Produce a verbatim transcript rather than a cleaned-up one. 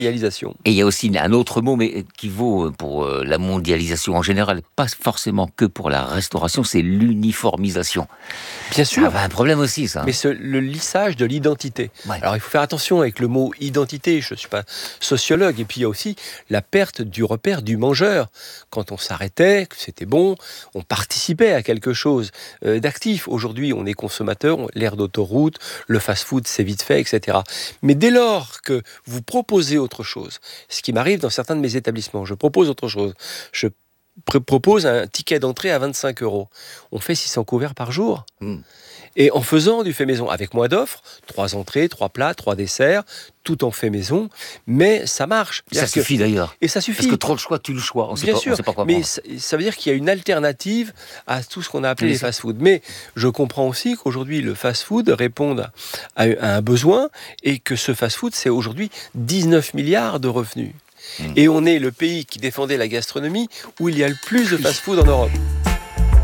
Mondialisation. Et il y a aussi un autre mot, mais qui vaut pour la mondialisation en général, pas forcément que pour la restauration, c'est l'uniformisation. Bien sûr. Ça a un problème aussi, ça. Mais ce, le lissage de l'identité. Ouais. Alors il faut faire attention avec le mot identité, je ne suis pas sociologue, et puis il y a aussi la perte du repère du mangeur. Quand on s'arrêtait, que c'était bon, on participait à quelque chose euh, d'actif. Aujourd'hui, on est consommateur, l'ère d'autoroute, le fast-food, c'est vite fait, et cetera. Mais dès lors que vous proposez autre chose, ce qui m'arrive dans certains de mes établissements, je propose autre chose, je pr- propose un ticket d'entrée à vingt-cinq euros. On fait six cents couverts par jour. Mmh. Et en faisant du fait maison, avec moins d'offres, trois entrées, trois plats, trois desserts, tout en fait maison, mais ça marche. Ça suffit que... d'ailleurs. Et ça suffit. Parce que trop de choix, tu le choix. On sait Bien pas, sûr, on sait pas quoi mais prendre. ça, ça veut dire qu'il y a une alternative à tout ce qu'on a appelé oui, les fast-food. Mais je comprends aussi qu'aujourd'hui, le fast-food réponde à, à un besoin et que ce fast-food, c'est aujourd'hui dix-neuf milliards de revenus. Mmh. Et on est le pays qui défendait la gastronomie où il y a le plus de fast-food en Europe.